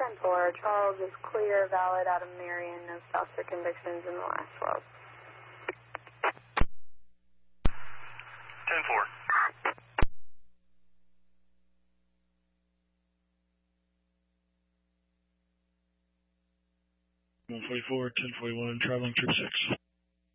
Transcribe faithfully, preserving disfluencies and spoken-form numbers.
ten four, Charles is clear, valid out of Marion, no stops or convictions in the last twelve. ten four. one forty-four, ten forty-one, traveling trip six.